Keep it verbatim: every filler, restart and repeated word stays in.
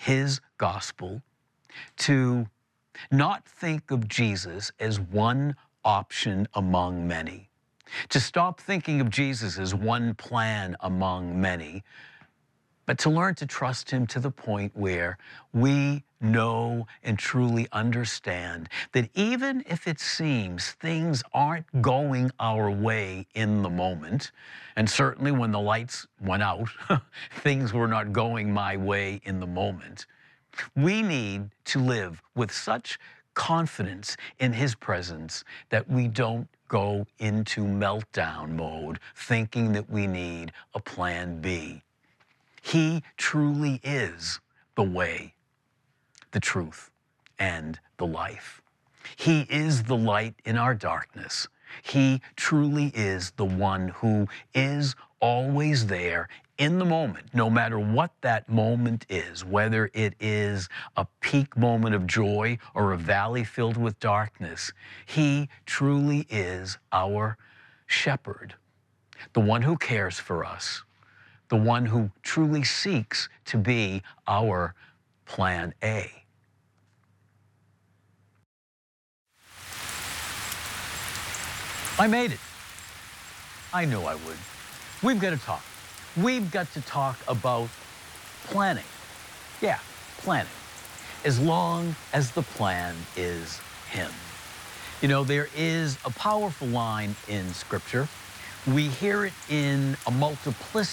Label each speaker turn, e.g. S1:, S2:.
S1: his gospel, to not think of Jesus as one option among many, to stop thinking of Jesus as one plan among many, but to learn to trust him to the point where we know and truly understand that even if it seems things aren't going our way in the moment, and certainly when the lights went out, things were not going my way in the moment, we need to live with such confidence in his presence that we don't go into meltdown mode thinking that we need a plan B. He truly is the way, the truth, and the life. He is the light in our darkness. He truly is the one who is always there in the moment, no matter what that moment is, whether it is a peak moment of joy or a valley filled with darkness. He truly is our shepherd, the one who cares for us, the one who truly seeks to be our plan A. I made it. I knew I would. We've got to talk. We've got to talk about planning. Yeah, planning. As long as the plan is him. You know, there is a powerful line in Scripture. We hear it in a multiplicity